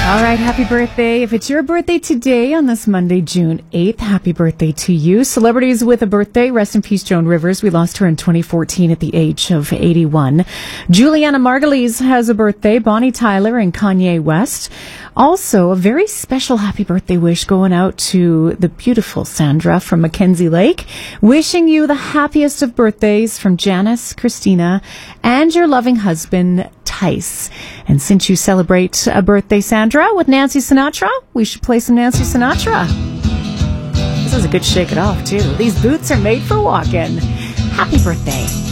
All right, happy birthday. If it's your birthday today on this Monday, June 8th, happy birthday to you. Celebrities with a birthday, rest in peace, Joan Rivers. We lost her in 2014 at the age of 81. Juliana Margulies has a birthday, Bonnie Tyler and Kanye West. Also, a very special happy birthday wish going out to the beautiful Sandra from Mackenzie Lake. Wishing you the happiest of birthdays from Janice, Christina, and your loving husband, Tice. And since you celebrate a birthday, Sandra, with Nancy Sinatra, we should play some Nancy Sinatra. This is a good shake it off, too. These boots are made for walking. Happy birthday.